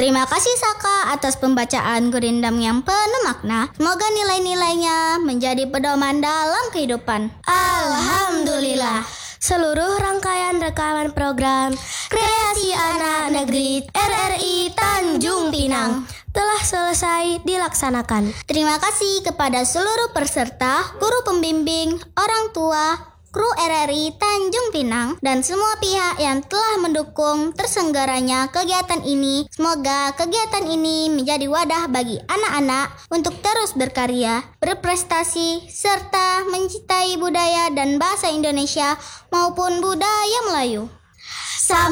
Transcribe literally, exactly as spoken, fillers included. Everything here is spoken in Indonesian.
Terima kasih Saka atas pembacaan gurindam yang penuh makna. Semoga nilai-nilainya menjadi pedoman dalam kehidupan. Alhamdulillah. Seluruh rangkaian rekaman program Kreasi Anak Negeri R R I Tanjung Pinang telah selesai dilaksanakan. Terima kasih kepada seluruh peserta, guru pembimbing, orang tua, kru R R I Tanjung Pinang, dan semua pihak yang telah mendukung terselenggaranya kegiatan ini. Semoga kegiatan ini menjadi wadah bagi anak-anak untuk terus berkarya, berprestasi, serta mencintai budaya dan bahasa Indonesia maupun budaya Melayu.